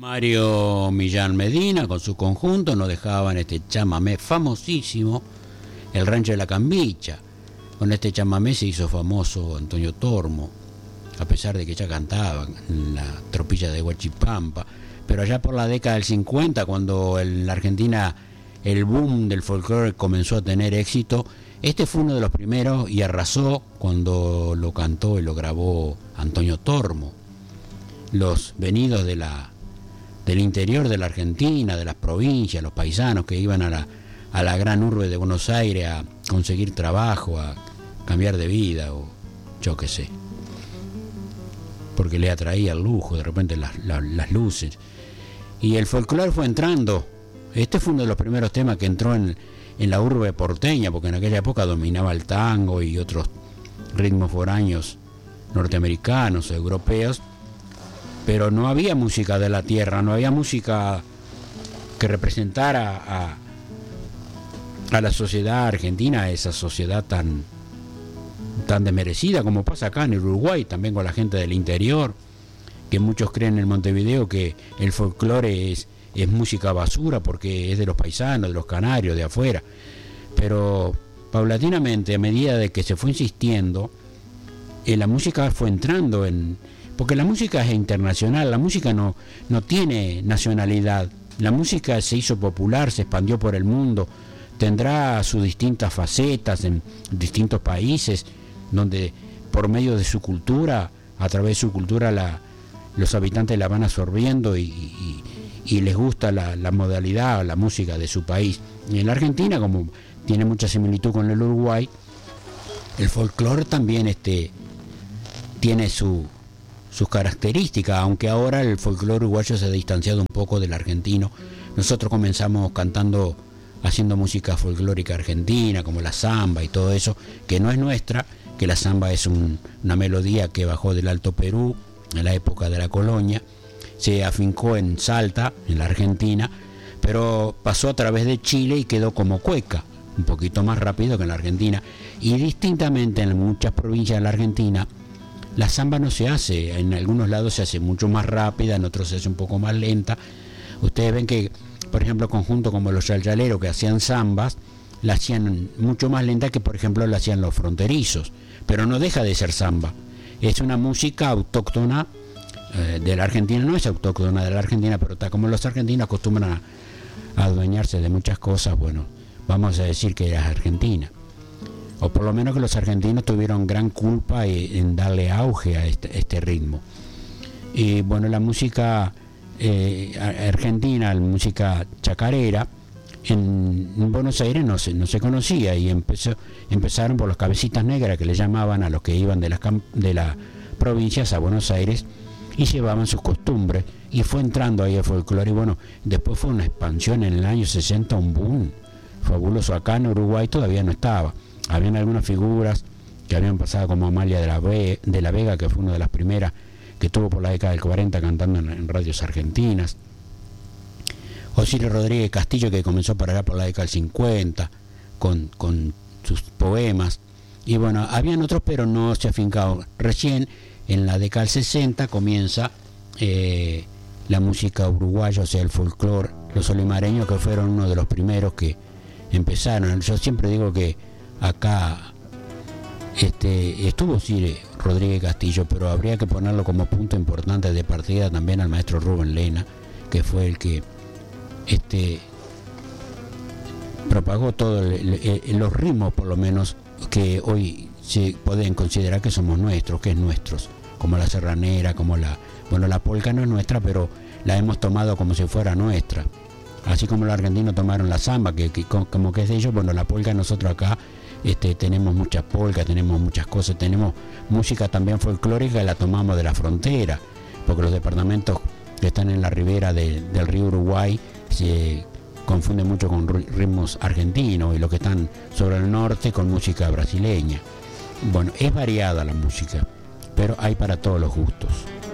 Mario Millán Medina con su conjunto nos dejaban este chamamé famosísimo, El Rancho de la Cambicha. Con este chamamé se hizo famoso Antonio Tormo, a pesar de que ya cantaba en la tropilla de Huachipampa. Pero allá por la década del 50, cuando en la Argentina el boom del folclore comenzó a tener éxito, este fue uno de los primeros y arrasó cuando lo cantó y lo grabó Antonio Tormo. Los venidos del interior de la Argentina, de las provincias, los paisanos que iban a la gran urbe de Buenos Aires a conseguir trabajo, a cambiar de vida o yo qué sé, porque le atraía el lujo, de repente las luces. Y el folclore fue entrando. Este fue uno de los primeros temas que entró en la urbe porteña, porque en aquella época dominaba el tango y otros ritmos foráneos norteamericanos o europeos, pero no había música de la tierra, no había música que representara a la sociedad argentina, esa sociedad tan desmerecida como pasa acá en el Uruguay, también con la gente del interior, que muchos creen en Montevideo que el folclore es música basura porque es de los paisanos, de los canarios, de afuera. Pero paulatinamente, a medida de que se fue insistiendo, la música fue entrando porque la música es internacional, la música no tiene nacionalidad, la música se hizo popular, se expandió por el mundo, tendrá sus distintas facetas en distintos países, donde por medio de su cultura, a través de su cultura, los habitantes la van absorbiendo y les gusta la modalidad, la música de su país. Y en la Argentina, como tiene mucha similitud con el Uruguay, el folclore también tiene sus características, aunque ahora el folclore uruguayo se ha distanciado un poco del argentino. Nosotros comenzamos haciendo música folclórica argentina, como la samba y todo eso, que no es nuestra, que la samba es una melodía que bajó del Alto Perú en la época de la colonia, se afincó en Salta, en la Argentina, pero pasó a través de Chile y quedó como cueca, un poquito más rápido que en la Argentina. Y distintamente en muchas provincias de la Argentina, la samba no se hace, en algunos lados se hace mucho más rápida, en otros se hace un poco más lenta. Ustedes ven que, por ejemplo, conjuntos como los Yayaleros que hacían zambas, la hacían mucho más lenta que, por ejemplo, la hacían los fronterizos, pero no deja de ser samba. Es una música autóctona de la Argentina, no es autóctona de la Argentina, pero está como los argentinos acostumbran a adueñarse de muchas cosas, bueno, vamos a decir que es argentina. O por lo menos que los argentinos tuvieron gran culpa en darle auge a este ritmo. Y bueno, la música argentina, la música chacarera, en Buenos Aires no se conocía y empezaron por los cabecitas negras, que le llamaban a los que iban de las provincias a Buenos Aires y llevaban sus costumbres, y fue entrando ahí el folclore. Y bueno, después fue una expansión en el año 60, un boom fabuloso. Acá en Uruguay todavía no estaba. Habían algunas figuras que habían pasado, como Amalia de la Vega, que fue una de las primeras que estuvo por la década del 40 cantando en radios argentinas. Osirio Rodríguez Castillo, que comenzó por allá por la década del 50 con sus poemas. Y bueno, habían otros, pero no se afincado. Recién en la década del 60 comienza la música uruguaya, o sea, el folclore, los olimareños, que fueron uno de los primeros que empezaron. Yo siempre digo que acá estuvo Osirio Rodríguez Castillo, pero habría que ponerlo como punto importante de partida también al maestro Rubén Lena, que fue el que propagó todos los ritmos, por lo menos, que hoy se pueden considerar que somos nuestros, que es nuestros, como la serranera, como la polca no es nuestra, pero la hemos tomado como si fuera nuestra. Así como los argentinos tomaron la samba, que como que es de ellos, bueno, la polca nosotros acá tenemos muchas polcas, tenemos muchas cosas, tenemos música también folclórica que la tomamos de la frontera, porque los departamentos que están en la ribera del río Uruguay se confunden mucho con ritmos argentinos, y los que están sobre el norte con música brasileña. Bueno, es variada la música, pero hay para todos los gustos.